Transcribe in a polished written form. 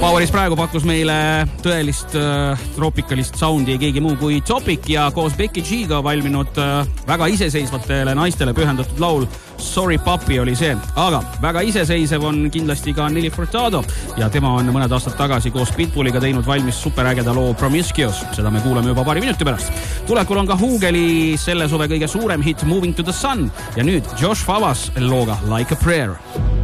Poweris praegu pakkus meile tõelist tropikalist soundi keegi muu kui Topic ja koos Becky G-ga valminud väga iseseisvatele naistele pühendatud laul Sorry Papi oli see. Aga väga iseseisev on kindlasti ka Nelly Furtado ja tema on mõned aastad tagasi koos Pitbulliga teinud valmis superägeda loo Promiscuous. Seda me kuuleme juba paari minuti pärast. Tulekul on ka Hugeli selle suve kõige suurem hit Moving to the Sun ja nüüd Josh Favas looga Like a Prayer.